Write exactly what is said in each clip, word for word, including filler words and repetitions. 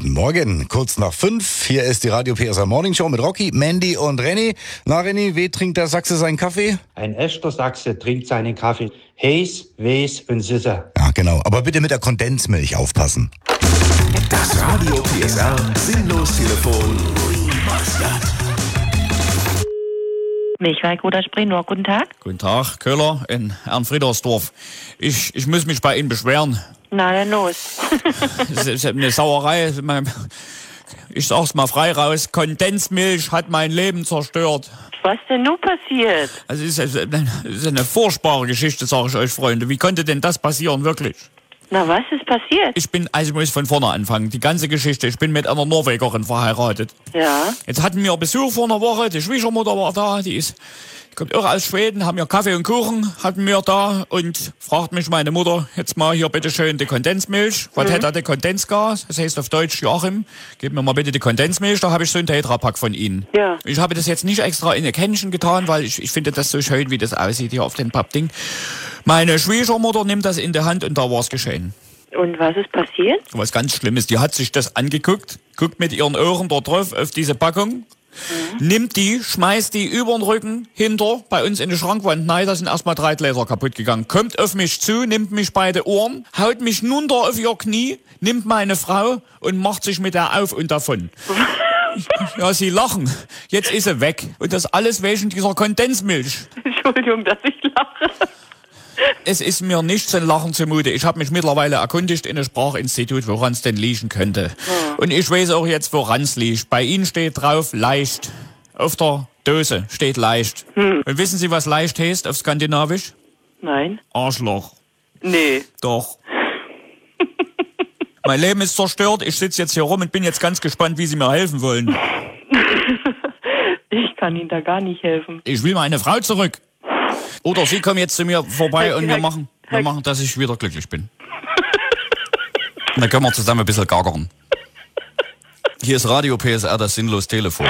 Guten Morgen, kurz nach fünf. Hier ist die Radio P S R Morning Show mit Rocky, Mandy und Renny. Na Renny, wie trinkt der Sachse seinen Kaffee? Ein echter Sachse trinkt seinen Kaffee heiß, weiß und süßer. Ja, genau. Aber bitte mit der Kondensmilch aufpassen. Das Radio P S R Sinnlos-Telefon Remastered. Milchwerk Roter Spree-Nur, guten Tag. Guten Tag, Köhler in Ernfriedersdorf. Ich, ich muss mich bei Ihnen beschweren. Na, dann los. Das ist eine Sauerei. Ich sag's mal frei raus. Kondensmilch hat mein Leben zerstört. Was denn nun passiert? Also es ist eine furchtbare Geschichte, sage ich euch, Freunde. Wie konnte denn das passieren, wirklich? Na, was ist passiert? Ich bin, also ich muss von vorne anfangen. Die ganze Geschichte. Ich bin mit einer Norwegerin verheiratet. Ja. Jetzt hatten wir Besuch vor einer Woche. Die Schwiegermutter war da. Die ist, die kommt irre aus Schweden. Haben wir Kaffee und Kuchen, hatten wir da. Und fragt mich meine Mutter, jetzt mal hier bitte schön die Kondensmilch. Was mhm. hat da die Kondensgas? Das heißt auf Deutsch, Joachim, gib mir mal bitte die Kondensmilch. Da habe ich so einen Tetrapack von Ihnen. Ja. Ich habe das jetzt nicht extra in ein Kännchen getan, weil ich, ich finde das so schön, wie das aussieht hier auf dem Pappding. Meine Schwiegermutter nimmt das in die Hand und da war es geschehen. Und was ist passiert? Was ganz Schlimmes. Die hat sich das angeguckt, guckt mit ihren Ohren da drauf auf diese Packung, mhm. nimmt die, schmeißt die über den Rücken hinter bei uns in die Schrankwand. Nein, da sind erstmal drei Gläser kaputt gegangen. Kommt auf mich zu, nimmt mich bei den Ohren, haut mich runter auf ihr Knie, nimmt meine Frau und macht sich mit der auf und davon. Ja, sie lachen. Jetzt ist sie weg. Und das alles wegen dieser Kondensmilch. Entschuldigung, dass ich lache. Es ist mir nicht zum Lachen zumute. Ich habe mich mittlerweile erkundigt in einem Sprachinstitut, woran es denn liegen könnte. Ja. Und ich weiß auch jetzt, woran es liegt. Bei Ihnen steht drauf leicht. Auf der Dose steht leicht. Hm. Und wissen Sie, was leicht heißt auf Skandinavisch? Nein. Arschloch. Nee. Doch. Mein Leben ist zerstört. Ich sitze jetzt hier rum und bin jetzt ganz gespannt, wie Sie mir helfen wollen. Ich kann Ihnen da gar nicht helfen. Ich will meine Frau zurück. Oder Sie kommen jetzt zu mir vorbei Herr, und wir machen, wir machen, dass ich wieder glücklich bin. Und dann können wir zusammen ein bisschen gackern. Hier ist Radio P S R, das Sinnlos-Telefon.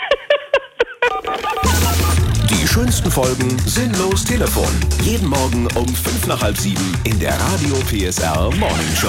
Die schönsten Folgen Sinnlos-Telefon. Jeden Morgen um fünf nach halb sieben in der Radio P S R Morning Show.